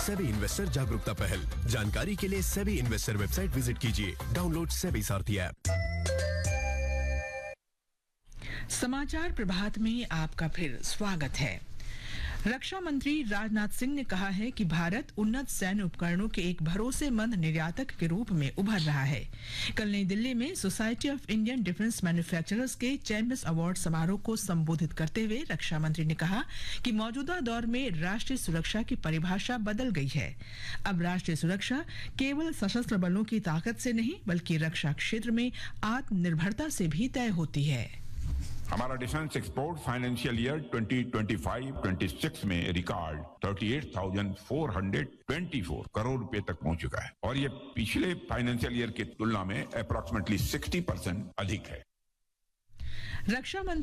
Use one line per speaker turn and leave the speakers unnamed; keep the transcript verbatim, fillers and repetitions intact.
SEBI investor जागरूकता पहल। जानकारी के लिए सेबी इन्वेस्टर वेबसाइट विजिट कीजिए। डाउनलोड सेबी सारथी ऐप।
समाचार प्रभात में आपका फिर स्वागत है। रक्षा मंत्री राजनाथ सिंह ने कहा है कि भारत उन्नत सैन्य उपकरणों के एक भरोसेमंद निर्यातक के रूप में उभर रहा है। कल नई दिल्ली में society of Indian defence manufacturers के चैंपियंस अवार्ड समारोह को संबोधित करते हुए रक्षा मंत्री ने कहा कि मौजूदा दौर में राष्ट्रीय सुरक्षा की परिभाषा बदल गई है। अब राष्ट्रीय सुरक्षा केवल सशस्त्र बलों की ताकत से नहीं बल्कि रक्षा क्षेत्र में आत्मनिर्भरता से भी तय होती है।
हमारा defence export financial year twenty twenty five twenty six में रिकॉर्ड अड़तीस हज़ार चार सौ चौबीस करोड़ रुपए तक पहुंच चुका है और ये पिछले फाइनेंशियल ईयर की तुलना में अप्रॉक्सीमेटली साठ परसेंट अधिक है।
रक्षा मंत्री